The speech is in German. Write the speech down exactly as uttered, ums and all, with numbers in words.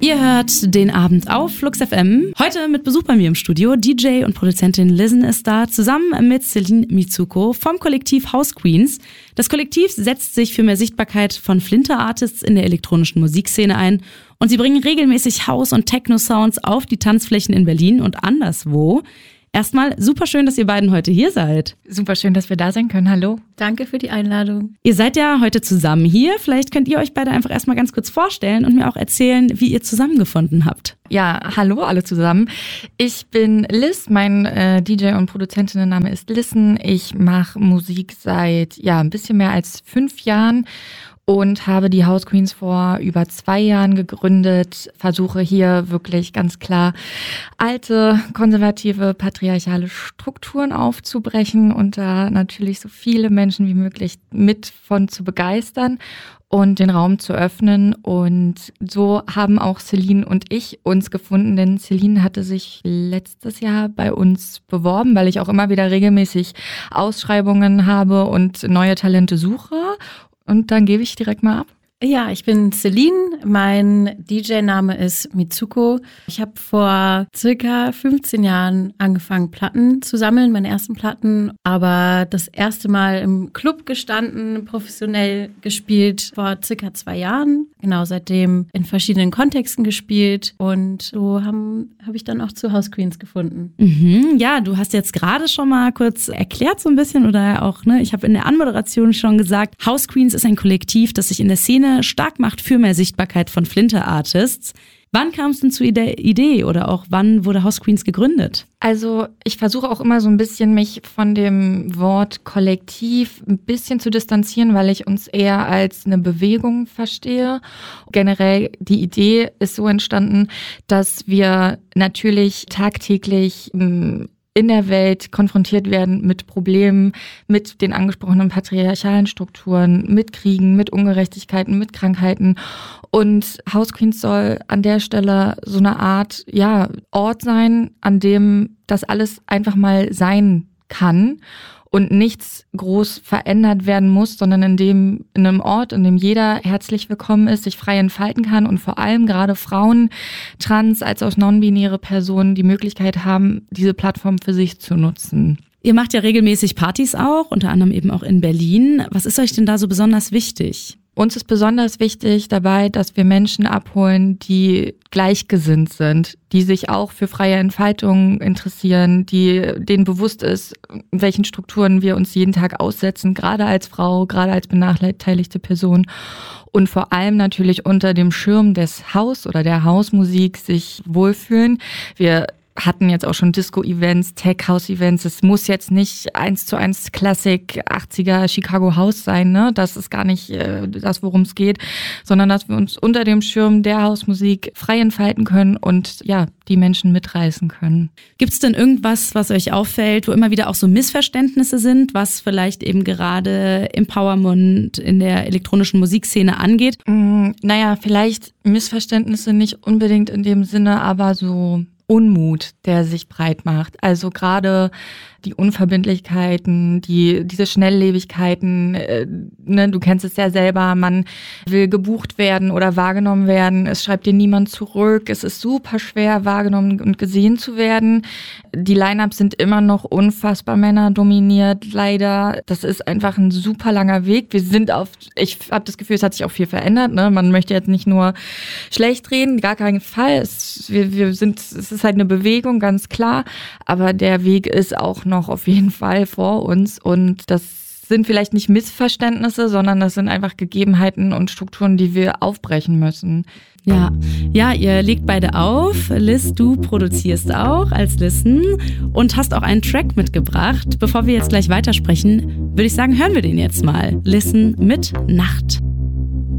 Ihr hört den Abend auf Flux F M. Heute mit Besuch bei mir im Studio. D J und Produzentin Listen ist da, zusammen mit Celine Mitsuko vom Kollektiv House Queens. Das Kollektiv setzt sich für mehr Sichtbarkeit von Flinter-Artists in der elektronischen Musikszene ein. Und sie bringen regelmäßig House- und Techno-Sounds auf die Tanzflächen in Berlin und anderswo. Erstmal super schön, dass ihr beiden heute hier seid. Super schön, dass wir da sein können. Hallo. Danke für die Einladung. Ihr seid ja heute zusammen hier. Vielleicht könnt ihr euch beide einfach erstmal ganz kurz vorstellen und mir auch erzählen, wie ihr zusammengefunden habt. Ja, hallo alle zusammen. Ich bin Liz, mein äh, D J und Produzentinnenname ist Listen. Ich mache Musik seit ja ein bisschen mehr als fünf Jahren. Und habe die House Queens vor über zwei Jahren gegründet, versuche hier wirklich ganz klar alte, konservative, patriarchale Strukturen aufzubrechen und da natürlich so viele Menschen wie möglich mit von zu begeistern und den Raum zu öffnen. Und so haben auch Celine und ich uns gefunden, denn Celine hatte sich letztes Jahr bei uns beworben, weil ich auch immer wieder regelmäßig Ausschreibungen habe und neue Talente suche. Und dann gebe ich direkt mal ab. Ja, ich bin Celine. Mein D J-Name ist Mitsuko. Ich habe vor circa fünfzehn Jahren angefangen, Platten zu sammeln, meine ersten Platten. Aber das erste Mal im Club gestanden, professionell gespielt vor circa zwei Jahren. Genau, seitdem in verschiedenen Kontexten gespielt. Und so habe hab ich dann auch zu House Queens gefunden. Mhm, ja, du hast jetzt gerade schon mal kurz erklärt so ein bisschen oder auch, ne, ich habe in der Anmoderation schon gesagt, House Queens ist ein Kollektiv, das sich in der Szene stark macht für mehr Sichtbarkeit von Flinter-Artists. Wann kam es denn zu der Idee oder auch wann wurde House Queens gegründet? Also ich versuche auch immer so ein bisschen mich von dem Wort Kollektiv ein bisschen zu distanzieren, weil ich uns eher als eine Bewegung verstehe. Generell die Idee ist so entstanden, dass wir natürlich tagtäglich in der Welt konfrontiert werden mit Problemen, mit den angesprochenen patriarchalen Strukturen, mit Kriegen, mit Ungerechtigkeiten, mit Krankheiten. Und House Queens soll an der Stelle so eine Art, ja, Ort sein, an dem das alles einfach mal sein kann und nichts groß verändert werden muss, sondern in dem, in einem Ort, in dem jeder herzlich willkommen ist, sich frei entfalten kann und vor allem gerade Frauen, trans als auch non-binäre Personen die Möglichkeit haben, diese Plattform für sich zu nutzen. Ihr macht ja regelmäßig Partys auch, unter anderem eben auch in Berlin. Was ist euch denn da so besonders wichtig? Uns ist besonders wichtig dabei, dass wir Menschen abholen, die gleichgesinnt sind, die sich auch für freie Entfaltung interessieren, die denen bewusst ist, in welchen Strukturen wir uns jeden Tag aussetzen, gerade als Frau, gerade als benachteiligte Person und vor allem natürlich unter dem Schirm des Haus oder der Hausmusik sich wohlfühlen. Wir hatten jetzt auch schon Disco-Events, Tech-House-Events. Es muss jetzt nicht eins zu eins Classic achtziger Chicago House sein, ne? Das ist gar nicht äh, das, worum es geht, sondern dass wir uns unter dem Schirm der Hausmusik frei entfalten können und ja, die Menschen mitreißen können. Gibt es denn irgendwas, was euch auffällt, wo immer wieder auch so Missverständnisse sind, was vielleicht eben gerade Empowerment in der elektronischen Musikszene angeht? Mm, naja, vielleicht Missverständnisse nicht unbedingt in dem Sinne, aber so Unmut, der sich breit macht. Also gerade die Unverbindlichkeiten, die diese Schnelllebigkeiten, äh, ne, du kennst es ja selber, man will gebucht werden oder wahrgenommen werden, es schreibt dir niemand zurück, es ist super schwer wahrgenommen und gesehen zu werden. Die Line-Ups sind immer noch unfassbar männerdominiert, leider. Das ist einfach ein super langer Weg. Wir sind auf, ich habe das Gefühl, es hat sich auch viel verändert, ne? Man möchte jetzt nicht nur schlecht reden, gar keinen Fall. Es, wir, wir sind, es ist halt eine Bewegung, ganz klar, aber der Weg ist auch noch noch auf jeden Fall vor uns und das sind vielleicht nicht Missverständnisse, sondern das sind einfach Gegebenheiten und Strukturen, die wir aufbrechen müssen. Ja, ja, ihr legt beide auf. Liz, du produzierst auch als Listen und hast auch einen Track mitgebracht. Bevor wir jetzt gleich weitersprechen, würde ich sagen, hören wir den jetzt mal. Listen mit Nacht.